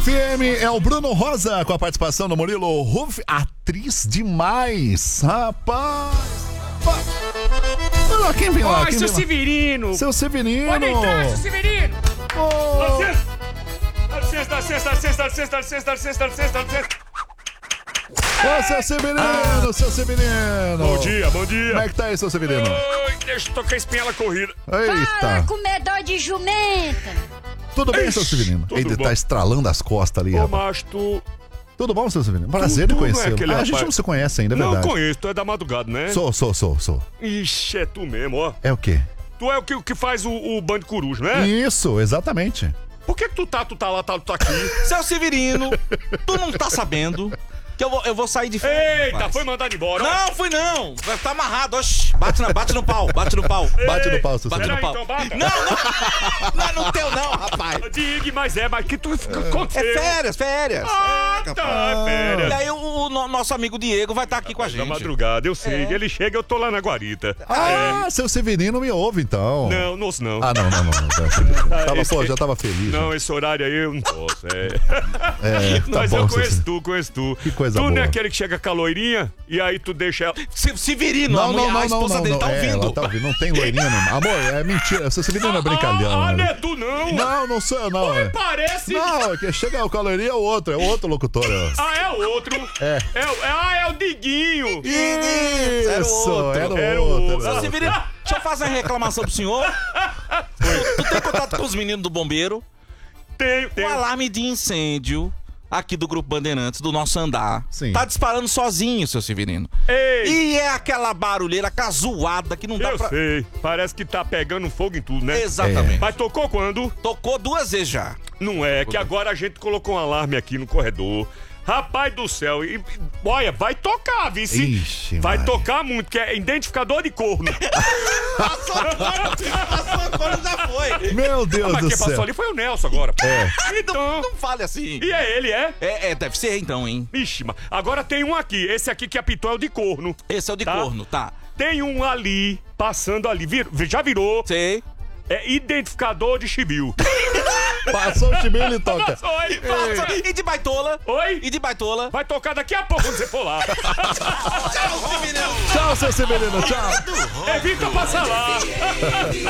FM é o Bruno Rosa com a participação do Murilo Ruff, atriz demais, rapaz. Olha lá, quem vem lá? Oi, seu Severino. Seu Severino. Pode entrar, seu Severino. Oh. Dá licença. Ô, seu Severino, seu Severino. Bom dia. Como é que tá aí, seu Severino? Oi, deixa eu tocar a espinha na corrida. Fala, Eita. comedor de jumenta. Tudo bem, Ixi, seu Severino? tudo Ele bom. tá estralando as costas ali, Ô, rapaz. mas tu... Tudo bom, seu Severino? Prazer de Tu não é conhecê-lo. aquele A gente rapaz- não se conhece ainda, é Não verdade. conheço, tu é da madrugada, né? Sou. Ixi, é tu mesmo, ó. É o quê? Tu é o que faz o bando de coruja, né? Isso, exatamente. Por que tu tá lá, tu tá aqui? Seu Severino, tu não tá sabendo que eu vou sair de férias. Eita, rapaz. foi mandado embora, ó. Não, fui não. Vai tá amarrado, oxi. Bate no pau. Bate no pau, seu Bate Severino. no pau. Então bata. Não é no teu não, rapaz. Diga, mas que tu aconteceu? É férias. Ah, tá, E férias. aí nosso amigo Diego vai estar aqui com a Da gente. madrugada, eu sei. Ele chega, eu tô lá na guarita. Ah, seu Severino me ouve, então. Não, não ouço não. Ah, não. Já tava feliz. Não, já. esse horário aí eu não posso. É, tá Mas bom, eu seu conheço tu. Que coisa tu não é boa. aquele que chega com a loirinha e aí tu deixa ela. Severino, a esposa dele tá ouvindo. Ela tá ouvindo. Não tem loirinha, não. Amor, é mentira. Seu Severino é brincalhão. Ah, né? não é tu não. Não sou eu, não. Oi, É. parece. Não, que chega com a loirinha é o outro locutor. Ó. Ah, é outro. É o Diguinho. Isso, Era era o o outro. outro. Seu Severino, deixa eu fazer uma reclamação pro senhor. Tu tem contato com os meninos do bombeiro? Tem. O alarme de incêndio aqui do Grupo Bandeirantes, do nosso andar, Sim. tá disparando sozinho, seu Severino. Ei. E é aquela barulheira, aquela zoada que não dá Eu pra... sei. Parece que tá pegando fogo em tudo, né? Exatamente. Mas tocou quando? Tocou 2 vezes já. Não é, que agora a gente colocou um alarme aqui no corredor. Rapaz do céu, olha, vai tocar, vice. Ixi, vai Maria. tocar muito, que é identificador de corno. Passou quando já foi. Meu Deus Mas do quem passou céu. ali foi o Nelson agora. É. Então, Não fale assim. e é ele, é? Deve ser então, hein? Ixi, mas agora tem um aqui. Esse aqui que apitou é o de corno. Esse é o de Tá. corno, tá? Tem um ali, passando ali. Já virou. Sei. É identificador de chibio. Passou o chibio, ele toca. Oi, Passa. E de baitola? Oi? E de baitola? Vai tocar daqui a pouco quando você for lá. Tchau, seu Severino, tchau. Evita passar lá.